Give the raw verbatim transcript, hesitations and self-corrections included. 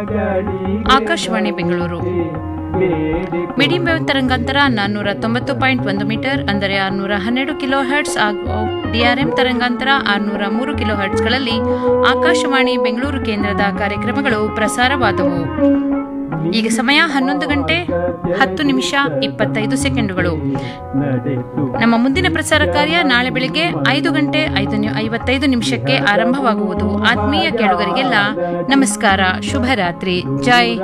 Akashvani Bengaluru. Medium wave ತರಂಗಾಂತರ ನಾನ್ನೂರ ತೊಂಬತ್ತು ಪಾಯಿಂಟ್ ಒಂದು ಮೀಟರ್ ಅಂದರೆ ಆರುನೂರ ಹನ್ನೆರಡು ಕಿಲೋ ಹರ್ಟ್ಸ್ ಹಾಗೂ ಡಿಆರ್ಎಂ ತರಂಗಾಂತರ ಆರುನೂರ ಮೂರು ಕಿಲೋ ಹರ್ಟ್ಸ್ಗಳಲ್ಲಿ ಆಕಾಶವಾಣಿ ಬೆಂಗಳೂರು ಕೇಂದ್ರದ ಕಾರ್ಯಕ್ರಮಗಳು ಪ್ರಸಾರವಾದವು. ಈಗ ಸಮಯ ಹನ್ನೊಂದು ಗಂಟೆ ಹತ್ತು ನಿಮಿಷ ಇಪ್ಪತ್ತೈದು ಸೆಕೆಂಡುಗಳು. ನಮ್ಮ ಮುಂದಿನ ಪ್ರಸಾರ ಕಾರ್ಯ ನಾಳೆ ಬೆಳಿಗ್ಗೆ ಐದು ಗಂಟೆ ಐದು ಐವತ್ತೈದು ನಿಮಿಷಕ್ಕೆ ಆರಂಭವಾಗುವುದು. ಆತ್ಮೀಯ ಕೇಳುಗರಿಗೆಲ್ಲ ನಮಸ್ಕಾರ, ಶುಭರಾತ್ರಿ, ಜೈ